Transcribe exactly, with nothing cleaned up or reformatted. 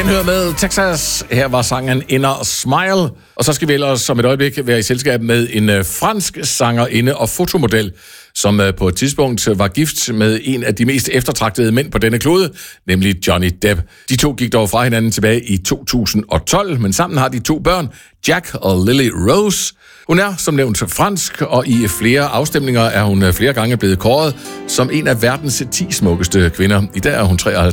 Genhør med Texas. Her var sangen Inner Smile. Og så skal vi ellers som et øjeblik være i selskab med en øh, fransk sangerinde og fotomodel, som øh, på et tidspunkt var gift med en af de mest eftertragtede mænd på denne klode, nemlig Johnny Depp. De to gik dog fra hinanden tilbage i to tusind og tolv, men sammen har de to børn, Jack og Lily Rose. Hun er som nævnt fransk, og i flere afstemninger er hun flere gange blevet kåret som en af verdens ti smukkeste kvinder. I dag er hun treoghalvtreds